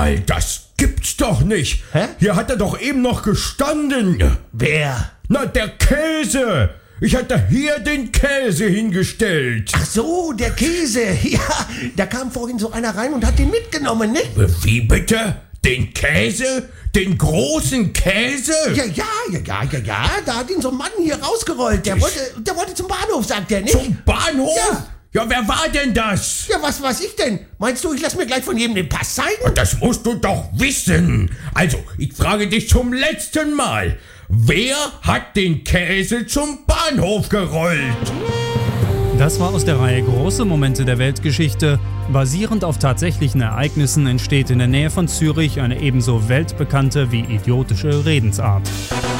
mal, das gibt's doch nicht. Hä? Hier hat er doch eben noch gestanden. Wer? Na, der Käse. Ich hatte hier den Käse hingestellt. Ach so, der Käse. Ja, da kam vorhin so einer rein und hat den mitgenommen, ne? Wie bitte? Den Käse? Den großen Käse? Ja, da hat ihn so ein Mann hier rausgerollt. Der wollte zum Bahnhof, sagt er, nicht? Zum Bahnhof? Ja. Ja, wer war denn das? Ja, was weiß ich denn? Meinst du, ich lass mir gleich von jedem den Pass zeigen? Das musst du doch wissen. Also, ich frage dich zum letzten Mal. Wer hat den Käse zum Bahnhof gerollt? Das war aus der Reihe Große Momente der Weltgeschichte. Basierend auf tatsächlichen Ereignissen entsteht in der Nähe von Zürich eine ebenso weltbekannte wie idiotische Redensart.